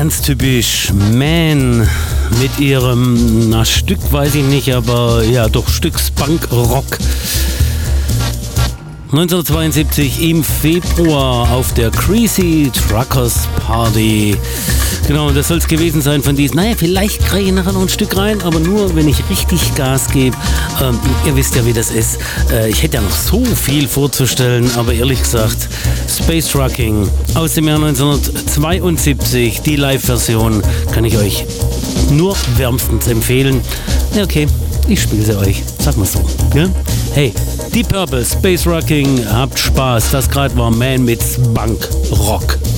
Ganz typisch Man mit ihrem, Stück weiß ich nicht, aber ja, doch Stücks Punkrock. 1972 im Februar auf der Greasy Truckers Party. Genau, und das soll es gewesen sein von diesen. Naja, vielleicht kriege ich nachher noch ein Stück rein, aber nur, wenn ich richtig Gas gebe. Ihr wisst ja, wie das ist. Ich hätte ja noch so viel vorzustellen, aber ehrlich gesagt, Space Trucking aus dem Jahr 1972, die Live-Version, kann ich euch nur wärmstens empfehlen. Ja, okay, ich spiele sie euch, sag mal so. Ja? Hey, Deep Purple, Space Rocking, habt Spaß. Das gerade war Man mit Spunk Rock.